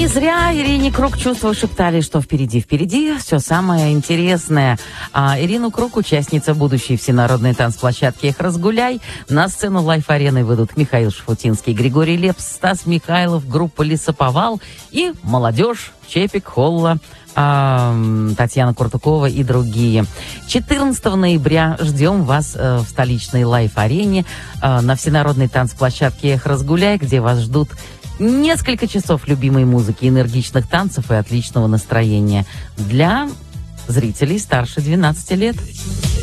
Не зря Ирине Круг чувства шептали, что впереди все самое интересное. А Ирину Круг, участница будущей всенародной танцплощадки «Эх, разгуляй», на сцену лайф-арены выйдут Михаил Шафутинский, Григорий Лепс, Стас Михайлов, группа «Лесоповал» и молодежь Чепик, Холла, Татьяна Куртукова и другие. 14 ноября ждем вас в столичной лайф-арене на всенародной танцплощадке «Эх, разгуляй», где вас ждут несколько часов любимой музыки, энергичных танцев и отличного настроения для зрителей старше 12 лет.